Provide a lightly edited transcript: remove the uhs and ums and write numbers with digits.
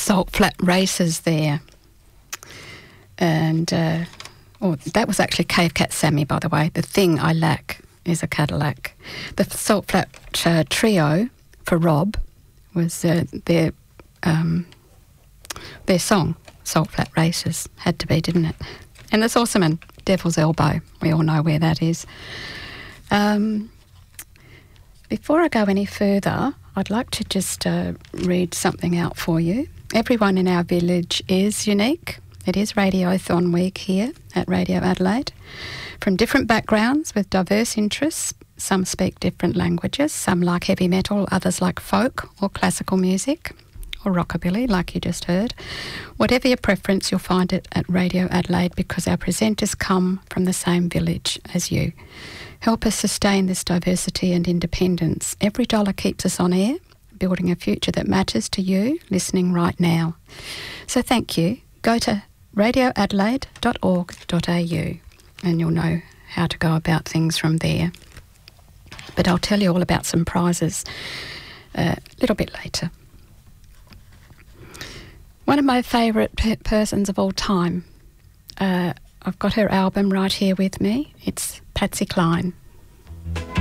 Salt Flat Races there. And that was actually Cave Cat Sammy, by the way. The Thing I Lack is a Cadillac. The Salt Flat Trio for Rob was their song, Salt Flat Races. Had to be, didn't it? And the Saucerman, Devil's Elbow. We all know where that is. Before I go any further, I'd like to just read something out for you. Everyone in our village is unique. It is Radiothon Week here at Radio Adelaide. From different backgrounds with diverse interests, some speak different languages, some like heavy metal, others like folk or classical music or rockabilly, like you just heard. Whatever your preference, you'll find it at Radio Adelaide because our presenters come from the same village as you. Help us sustain this diversity and independence. Every dollar keeps us on air, building a future that matters to you listening right now. So thank you. Go to radioadelaide.org.au and you'll know how to go about things from there. But I'll tell you all about some prizes a little bit later. One of my favourite persons of all time, I've got her album right here with me. It's Patsy Cline.